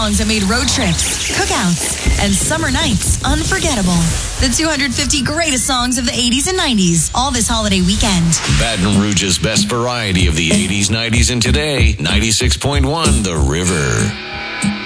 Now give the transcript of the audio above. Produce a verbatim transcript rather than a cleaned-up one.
songs that made road trips, cookouts, and summer nights unforgettable. The two hundred fifty greatest songs of the eighties and nineties, all this holiday weekend. Baton Rouge's best variety of the eighties, nineties, and today. ninety-six point one The River.